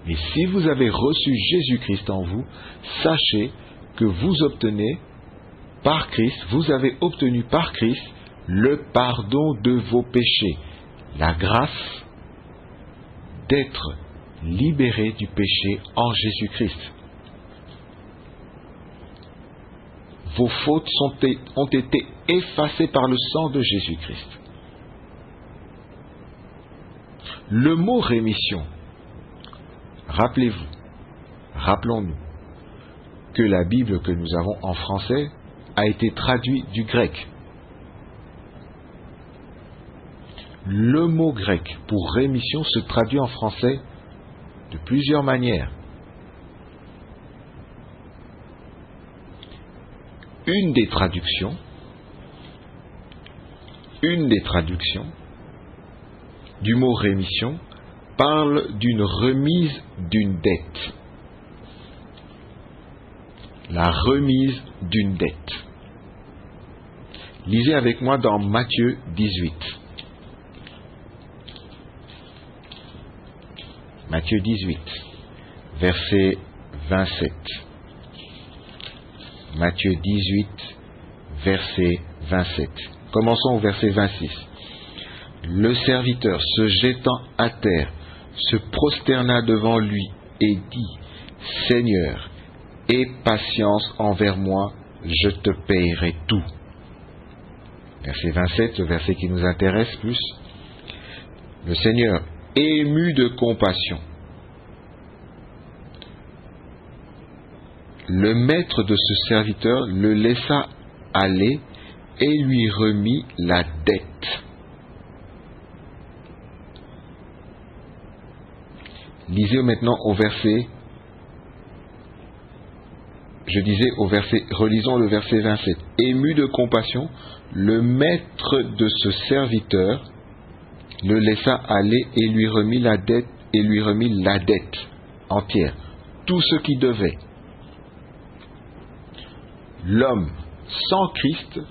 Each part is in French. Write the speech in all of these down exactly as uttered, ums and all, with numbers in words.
Et si vous avez reçu Jésus-Christ en vous, sachez que vous obtenez par Christ, vous avez obtenu par Christ le pardon de vos péchés, la grâce d'être libéré du péché en Jésus-Christ. Vos fautes sont, ont été effacées par le sang de Jésus-Christ. Le mot rémission, rappelez-vous, rappelons-nous que la Bible que nous avons en français a été traduite du grec. Le mot grec pour rémission se traduit en français de plusieurs manières. Une des traductions, une des traductions du mot rémission parle d'une remise d'une dette. La remise d'une dette. Lisez avec moi dans Matthieu dix-huit. Matthieu dix-huit, verset vingt-sept. Matthieu dix-huit, verset vingt-sept. Commençons au verset vingt-six. Le serviteur, se jetant à terre, se prosterna devant lui et dit, « Seigneur, aie patience envers moi, je te payerai tout. » Verset vingt-sept, le verset qui nous intéresse plus. Le Seigneur, ému de compassion, le maître de ce serviteur le laissa aller et lui remit la dette. Lisez maintenant au verset, je disais au verset, relisons le verset vingt-sept. Ému de compassion, le maître de ce serviteur le laissa aller et lui remit la dette et lui remit la dette entière, tout ce qu'il devait. L'homme sans Christ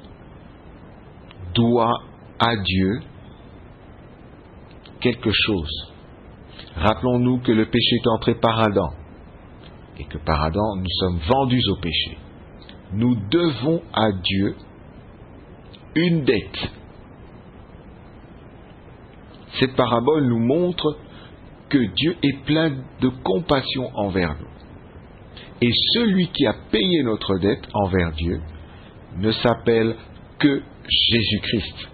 doit à Dieu quelque chose. Rappelons-nous que le péché est entré par Adam et que par Adam nous sommes vendus au péché. Nous devons à Dieu une dette. Cette parabole nous montre que Dieu est plein de compassion envers nous. Et celui qui a payé notre dette envers Dieu ne s'appelle que Jésus-Christ.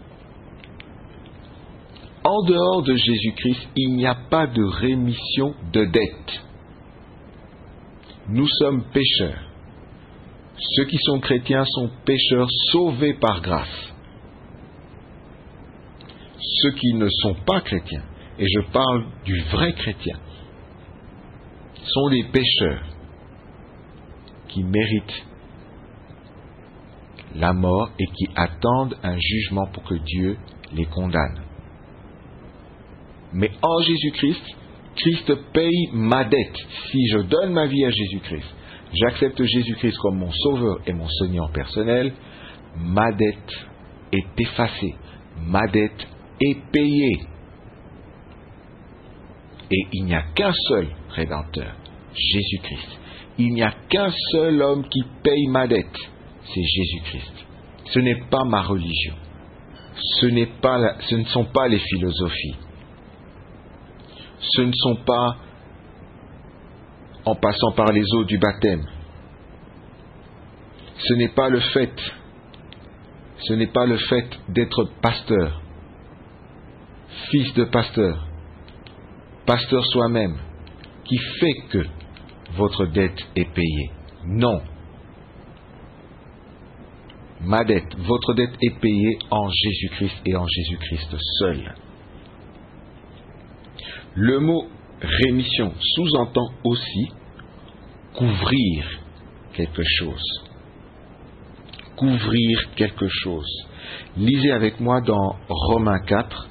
En dehors de Jésus-Christ, il n'y a pas de rémission de dette. Nous sommes pécheurs. Ceux qui sont chrétiens sont pécheurs sauvés par grâce. Ceux qui ne sont pas chrétiens, et je parle du vrai chrétien, sont des pécheurs qui méritent la mort et qui attendent un jugement pour que Dieu les condamne. Mais en Jésus-Christ, Christ paye ma dette. Si je donne ma vie à Jésus-Christ, j'accepte Jésus-Christ comme mon sauveur et mon Seigneur personnel, ma dette est effacée, ma dette est payée. Et il n'y a qu'un seul Rédempteur, Jésus-Christ. Il n'y a qu'un seul homme qui paye ma dette, c'est Jésus-Christ. Ce n'est pas ma religion, ce n'est pas la, ce ne sont pas les philosophies, ce ne sont pas en passant par les eaux du baptême, ce n'est pas le fait, ce n'est pas le fait d'être pasteur, fils de pasteur, pasteur soi-même, qui fait que votre dette est payée. Non. Ma dette, votre dette est payée en Jésus-Christ et en Jésus-Christ seul. Le mot rémission sous-entend aussi couvrir quelque chose. Couvrir quelque chose. Lisez avec moi dans Romains quatre.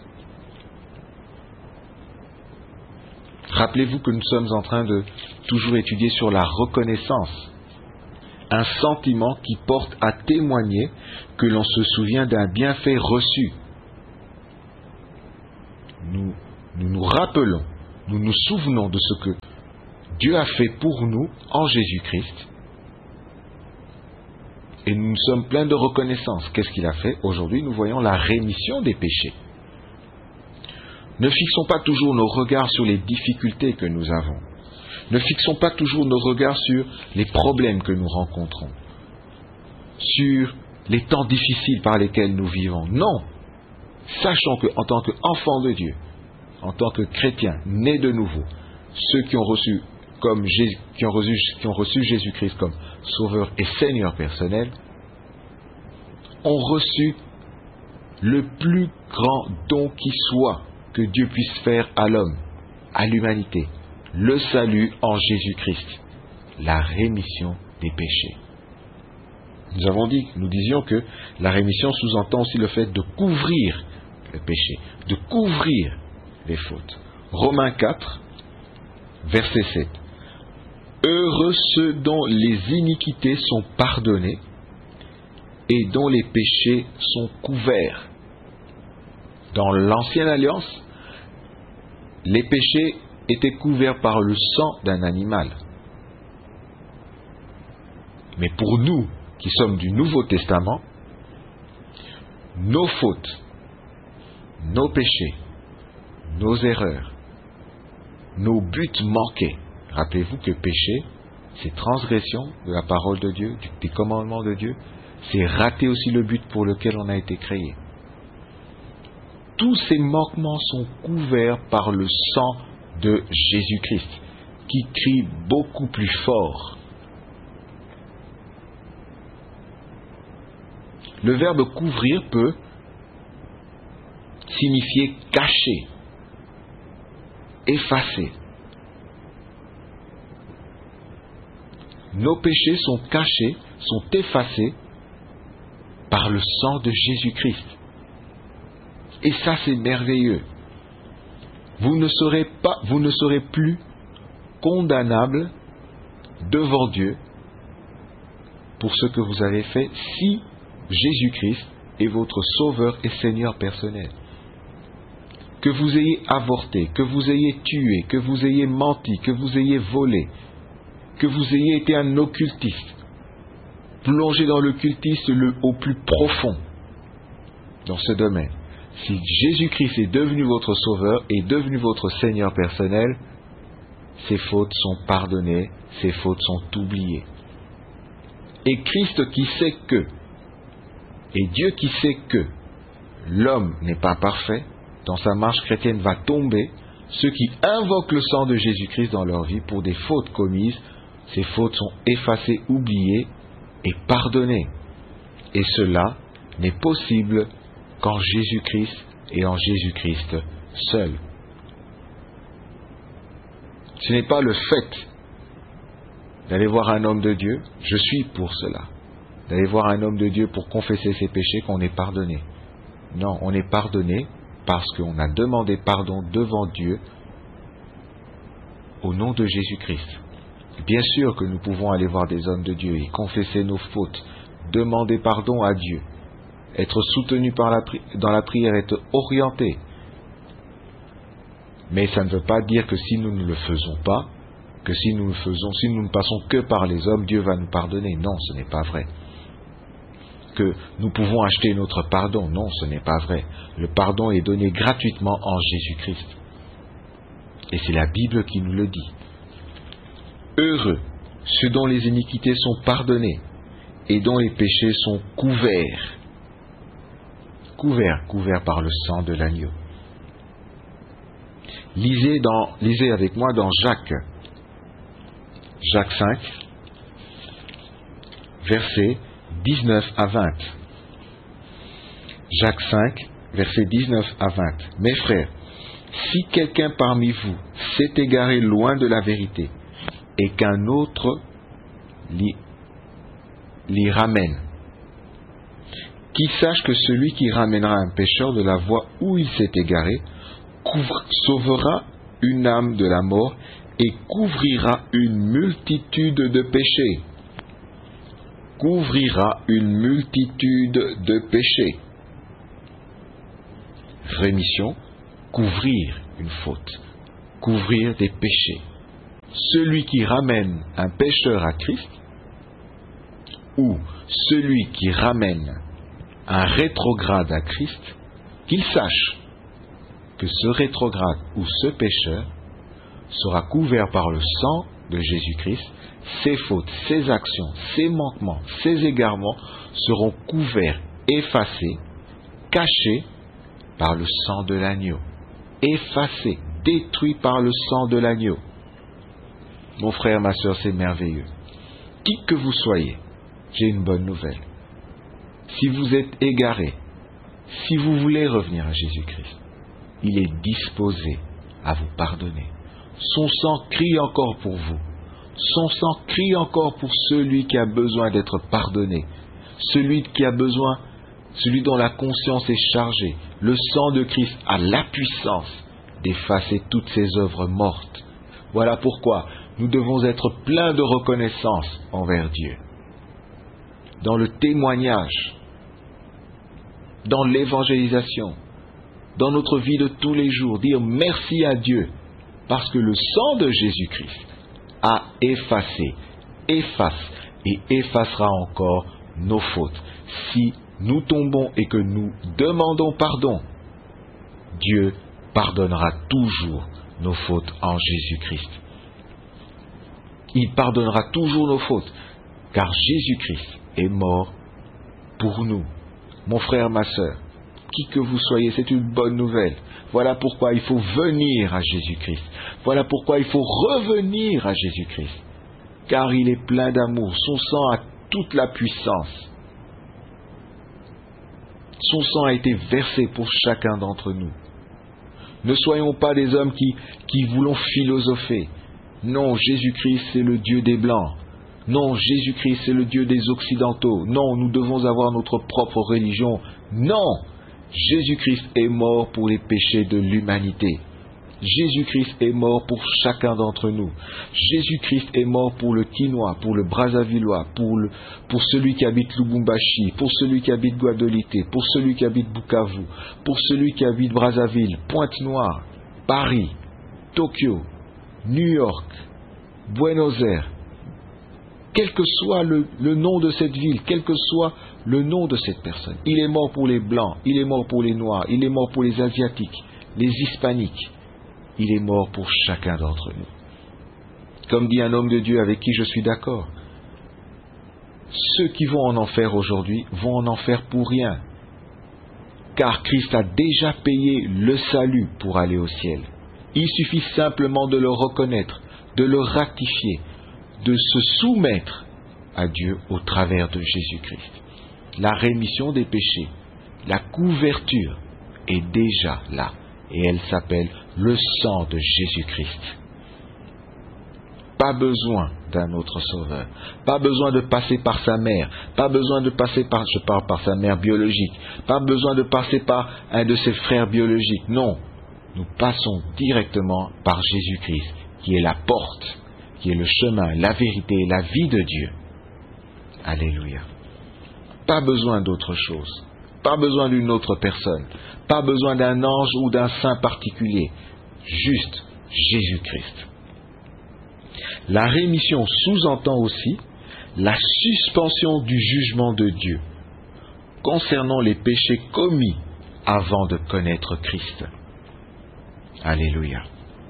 Rappelez-vous que nous sommes en train de toujours étudier sur la reconnaissance. Un sentiment qui porte à témoigner que l'on se souvient d'un bienfait reçu. Nous, nous nous rappelons, nous nous souvenons de ce que Dieu a fait pour nous en Jésus-Christ. Et nous sommes pleins de reconnaissance. Qu'est-ce qu'il a fait? Aujourd'hui, nous voyons la rémission des péchés. Ne fixons pas toujours nos regards sur les difficultés que nous avons. Ne fixons pas toujours nos regards sur les problèmes que nous rencontrons, sur les temps difficiles par lesquels nous vivons. Non. Sachons qu'en tant qu'enfants de Dieu, en tant que chrétiens, nés de nouveau, ceux qui ont reçu, comme Jésus, qui ont reçu, qui ont reçu Jésus-Christ comme Sauveur et Seigneur personnel, ont reçu le plus grand don qui soit que Dieu puisse faire à l'homme, à l'humanité, le salut en Jésus-Christ, la rémission des péchés. Nous avons dit, nous disions que la rémission sous-entend aussi le fait de couvrir le péché, de couvrir les fautes. Romains quatre, verset sept. Heureux ceux dont les iniquités sont pardonnées et dont les péchés sont couverts. Dans l'ancienne alliance, les péchés étaient couverts par le sang d'un animal. Mais pour nous, qui sommes du Nouveau Testament, nos fautes, nos péchés, nos erreurs, nos buts manqués. Rappelez-vous que péché, c'est transgression de la parole de Dieu, des commandements de Dieu, c'est rater aussi le but pour lequel on a été créé. Tous ces manquements sont couverts par le sang de Jésus-Christ, qui crie beaucoup plus fort. Le verbe couvrir peut signifier cacher, effacer. Nos péchés sont cachés, sont effacés par le sang de Jésus-Christ. Et ça, c'est merveilleux. Vous ne serez pas, vous ne serez plus condamnable devant Dieu pour ce que vous avez fait si Jésus-Christ est votre Sauveur et Seigneur personnel. Que vous ayez avorté, que vous ayez tué, que vous ayez menti, que vous ayez volé, que vous ayez été un occultiste, plongé dans l'occultisme le, au plus profond dans ce domaine. Si Jésus-Christ est devenu votre Sauveur et devenu votre Seigneur personnel, ses fautes sont pardonnées, ses fautes sont oubliées. Et Christ qui sait que, et Dieu qui sait que l'homme n'est pas parfait, dans sa marche chrétienne va tomber, ceux qui invoquent le sang de Jésus-Christ dans leur vie pour des fautes commises, ces fautes sont effacées, oubliées et pardonnées. Et cela n'est possible qu'en Jésus-Christ et en Jésus-Christ seul. Ce n'est pas le fait d'aller voir un homme de Dieu, je suis pour cela, d'aller voir un homme de Dieu pour confesser ses péchés qu'on est pardonné. Non, on est pardonné parce qu'on a demandé pardon devant Dieu au nom de Jésus-Christ. Bien sûr que nous pouvons aller voir des hommes de Dieu et confesser nos fautes, demander pardon à Dieu, être soutenu par la pri- dans la prière, être orienté. Mais ça ne veut pas dire que si nous ne le faisons pas, que si nous le faisons, si nous ne passons que par les hommes, Dieu va nous pardonner. Non, ce n'est pas vrai. Que nous pouvons acheter notre pardon. Non, ce n'est pas vrai. Le pardon est donné gratuitement en Jésus-Christ. Et c'est la Bible qui nous le dit. Heureux ceux dont les iniquités sont pardonnées et dont les péchés sont couverts. Couverts, couverts par le sang de l'agneau. Lisez, dans, lisez avec moi dans Jacques, Jacques cinq, versets dix-neuf à vingt. Jacques cinq, versets dix-neuf à vingt. Mes frères, si quelqu'un parmi vous s'est égaré loin de la vérité et qu'un autre l'y, l'y ramène, qu'il sache que celui qui ramènera un pécheur de la voie où il s'est égaré couvre, sauvera une âme de la mort et couvrira une multitude de péchés. Couvrira une multitude de péchés. Rémission, couvrir une faute, couvrir des péchés. celui qui ramène un pécheur à Christ ou celui qui ramène un rétrograde à Christ, qu'il sache que ce rétrograde ou ce pécheur sera couvert par le sang de Jésus-Christ. Ses fautes, ses actions, ses manquements, ses égarements seront couverts, effacés, cachés par le sang de l'agneau. Effacés, détruits par le sang de l'agneau. Mon frère, ma sœur, c'est merveilleux. Qui que vous soyez, j'ai une bonne nouvelle. Si vous êtes égaré, si vous voulez revenir à Jésus-Christ, il est disposé à vous pardonner. Son sang crie encore pour vous. Son sang crie encore pour celui qui a besoin d'être pardonné, celui qui a besoin, celui dont la conscience est chargée. Le sang de Christ a la puissance d'effacer toutes ces œuvres mortes. Voilà pourquoi nous devons être pleins de reconnaissance envers Dieu. Dans le témoignage, dans l'évangélisation, dans notre vie de tous les jours, dire merci à Dieu, parce que le sang de Jésus-Christ a effacé, efface et effacera encore nos fautes. Si nous tombons et que nous demandons pardon, Dieu pardonnera toujours nos fautes en Jésus-Christ. Il pardonnera toujours nos fautes, car Jésus-Christ est mort pour nous. Mon frère, ma sœur, qui que vous soyez, c'est une bonne nouvelle. Voilà pourquoi il faut venir à Jésus-Christ. Voilà pourquoi il faut revenir à Jésus-Christ. Car il est plein d'amour. Son sang a toute la puissance. Son sang a été versé pour chacun d'entre nous. Ne soyons pas des hommes qui, qui voulons philosopher. Non, Jésus-Christ, c'est le Dieu des Blancs. Non, Jésus-Christ, c'est le Dieu des Occidentaux. Non, nous devons avoir notre propre religion. Non, Jésus-Christ est mort pour les péchés de l'humanité. Jésus-Christ est mort pour chacun d'entre nous. Jésus-Christ est mort pour le Quinois, pour le Brazzavillois, pour, le, pour celui qui habite Lubumbashi, pour celui qui habite Guadeloupe, pour celui qui habite Bukavu, pour celui qui habite Brazzaville, Pointe-Noire, Paris, Tokyo, New York, Buenos Aires. Quel que soit le, le nom de cette ville, quel que soit le nom de cette personne. Il est mort pour les Blancs, il est mort pour les Noirs, il est mort pour les Asiatiques, les Hispaniques. Il est mort pour chacun d'entre nous. Comme dit un homme de Dieu avec qui je suis d'accord, ceux qui vont en enfer aujourd'hui vont en enfer pour rien, car Christ a déjà payé le salut pour aller au ciel. Il suffit simplement de le reconnaître, de le rectifier, de se soumettre à Dieu au travers de Jésus-Christ. La rémission des péchés, la couverture est déjà là, et elle s'appelle le sang de Jésus-Christ. Pas besoin d'un autre sauveur, pas besoin de passer par sa mère, pas besoin de passer par, je parle par sa mère biologique, pas besoin de passer par un de ses frères biologiques. Non, nous passons directement par Jésus-Christ, qui est la porte, qui est le chemin, la vérité et la vie de Dieu. Alléluia. Pas besoin d'autre chose, pas besoin d'une autre personne, pas besoin d'un ange ou d'un saint particulier, juste Jésus-Christ. La rémission sous-entend aussi la suspension du jugement de Dieu concernant les péchés commis avant de connaître Christ. Alléluia.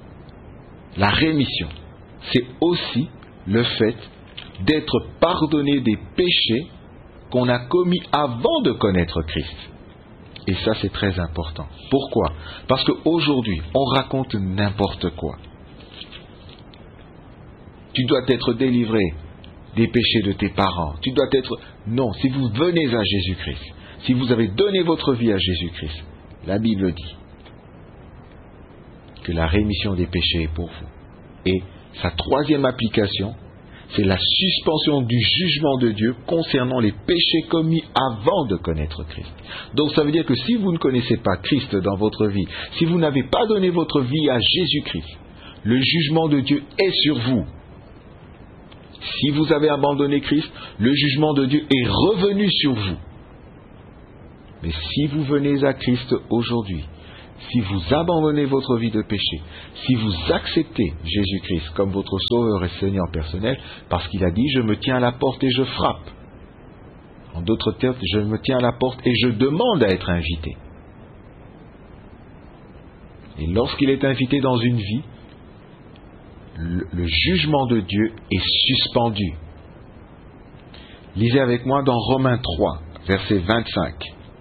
La rémission, c'est aussi le fait d'être pardonné des péchés qu'on a commis avant de connaître Christ. Et ça, c'est très important. Pourquoi? Parce qu'aujourd'hui, on raconte n'importe quoi. Tu dois être délivré des péchés de tes parents. Tu dois être... Non, si vous venez à Jésus-Christ, si vous avez donné votre vie à Jésus-Christ, la Bible dit que la rémission des péchés est pour vous. Et sa troisième application, c'est la suspension du jugement de Dieu concernant les péchés commis avant de connaître Christ. Donc ça veut dire que si vous ne connaissez pas Christ dans votre vie, si vous n'avez pas donné votre vie à Jésus-Christ, le jugement de Dieu est sur vous. Si vous avez abandonné Christ, le jugement de Dieu est revenu sur vous. Mais si vous venez à Christ aujourd'hui, si vous abandonnez votre vie de péché, si vous acceptez Jésus-Christ comme votre Sauveur et Seigneur personnel, parce qu'il a dit « je me tiens à la porte et je frappe ». En d'autres termes, je me tiens à la porte et je demande à être invité. Et lorsqu'il est invité dans une vie, le, le jugement de Dieu est suspendu. Lisez avec moi dans Romains trois, verset vingt-cinq.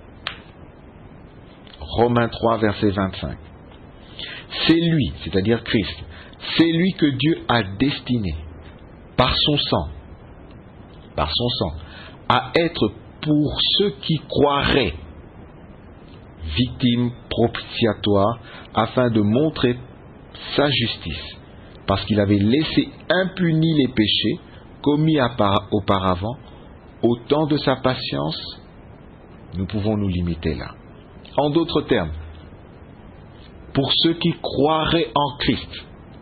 Romains trois, verset vingt-cinq. C'est lui, c'est-à-dire Christ, c'est lui que Dieu a destiné, par son sang, par son sang, à être pour ceux qui croiraient, victime propitiatoire, afin de montrer sa justice, parce qu'il avait laissé impunis les péchés commis auparavant, au temps de sa patience. Nous pouvons nous limiter là. En d'autres termes, pour ceux qui croiraient en Christ,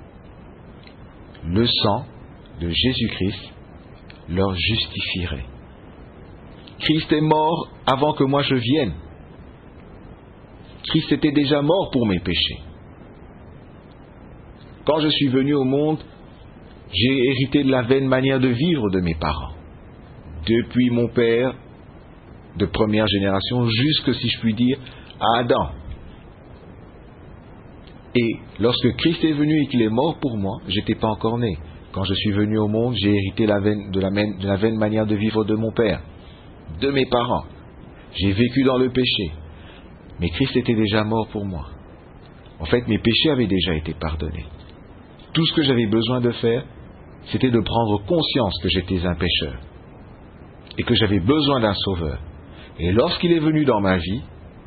le sang de Jésus-Christ leur justifierait. Christ est mort avant que moi je vienne. Christ était déjà mort pour mes péchés. Quand je suis venu au monde, j'ai hérité de la vaine manière de vivre de mes parents. Depuis mon père de première génération jusque, si je puis dire, à Adam. Et lorsque Christ est venu et qu'il est mort pour moi, je n'étais pas encore né. Quand je suis venu au monde, j'ai hérité la vaine, de, la vaine, de la vaine manière de vivre de mon père, de mes parents. J'ai vécu dans le péché. Mais Christ était déjà mort pour moi. En fait, mes péchés avaient déjà été pardonnés. Tout ce que j'avais besoin de faire, c'était de prendre conscience que j'étais un pécheur et que j'avais besoin d'un sauveur. Et lorsqu'il est venu dans ma vie,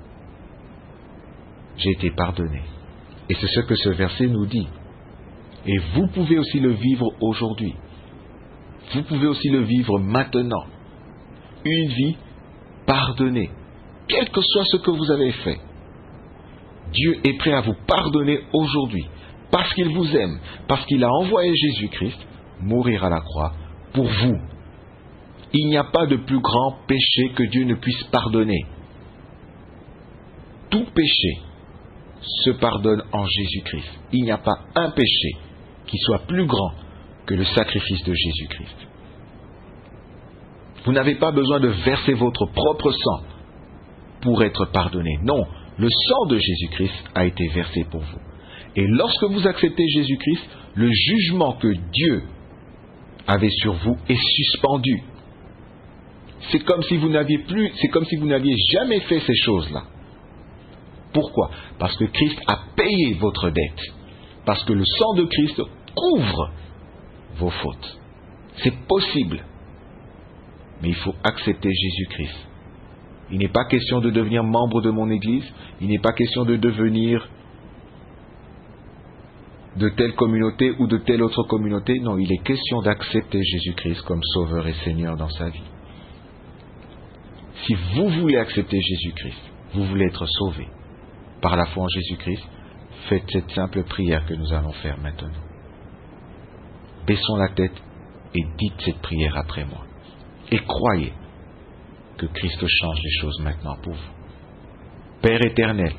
j'ai été pardonné. Et c'est ce que ce verset nous dit. Et vous pouvez aussi le vivre aujourd'hui. Vous pouvez aussi le vivre maintenant. Une vie pardonnée, quel que soit ce que vous avez fait. Dieu est prêt à vous pardonner aujourd'hui, parce qu'il vous aime, parce qu'il a envoyé Jésus-Christ mourir à la croix pour vous. Il n'y a pas de plus grand péché que Dieu ne puisse pardonner. Tout péché se pardonne en Jésus-Christ. Il n'y a pas un péché qui soit plus grand que le sacrifice de Jésus-Christ. Vous n'avez pas besoin de verser votre propre sang pour être pardonné. Non, le sang de Jésus-Christ a été versé pour vous. Et lorsque vous acceptez Jésus-Christ, le jugement que Dieu avait sur vous est suspendu. C'est comme si vous n'aviez plus, c'est comme si vous n'aviez jamais fait ces choses-là. Pourquoi ? Parce que Christ a payé votre dette. Parce que le sang de Christ couvre vos fautes. C'est possible. Mais il faut accepter Jésus-Christ. Il n'est pas question de devenir membre de mon Église. Il n'est pas question de devenir de telle communauté ou de telle autre communauté. Non, il est question d'accepter Jésus-Christ comme Sauveur et Seigneur dans sa vie. Si vous voulez accepter Jésus-Christ, vous voulez être sauvé par la foi en Jésus-Christ, faites cette simple prière que nous allons faire maintenant. Baissons la tête et dites cette prière après moi. Et croyez que Christ change les choses maintenant pour vous. Père éternel,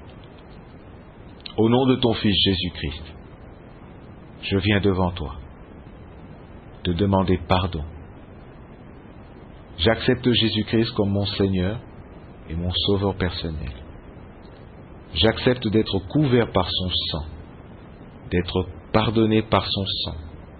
au nom de ton Fils Jésus-Christ, je viens devant toi te demander pardon. J'accepte Jésus-Christ comme mon Seigneur et mon Sauveur personnel. J'accepte d'être couvert par son sang, d'être pardonné par son sang.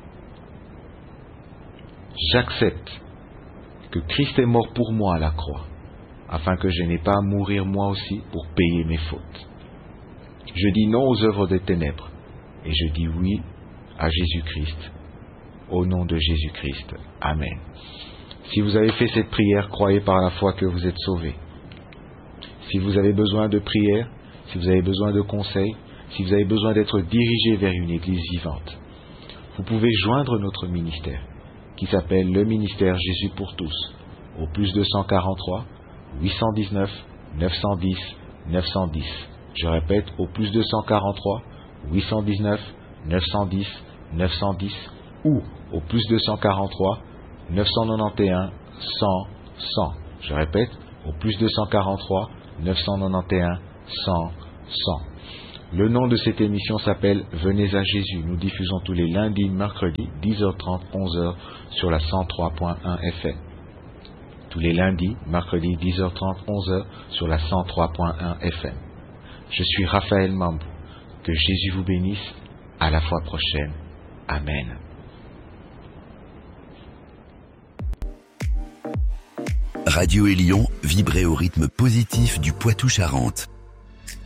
J'accepte que Christ est mort pour moi à la croix, afin que je n'ai pas à mourir moi aussi pour payer mes fautes. Je dis non aux œuvres des ténèbres, et je dis oui à Jésus-Christ, au nom de Jésus-Christ. Amen. Si vous avez fait cette prière, croyez par la foi que vous êtes sauvés. Si vous avez besoin de prière, si vous avez besoin de conseils, si vous avez besoin d'être dirigé vers une église vivante, vous pouvez joindre notre ministère, qui s'appelle le ministère Jésus pour tous, au plus deux cent quarante-trois, huit cent dix-neuf, neuf cent dix, neuf cent dix. Je répète, au plus deux cent quarante-trois, huit cent dix-neuf, neuf cent dix, neuf cent dix, ou au plus deux cent quarante-trois, neuf cent quatre-vingt-onze, cent, cent. Je répète, au plus deux cent quarante-trois, neuf cent quatre-vingt-onze, cent, cent. Le nom de cette émission s'appelle Venez à Jésus. Nous diffusons tous les lundis, mercredis, dix heures trente, onze heures sur la cent trois point un F M. Tous les lundis, mercredis, dix heures trente, onze heures sur la cent trois point un F M. Je suis Raphaël Mambou. Que Jésus vous bénisse. À la fois prochaine. Amen. Radio Élion, vibrez au rythme positif du Poitou-Charentes.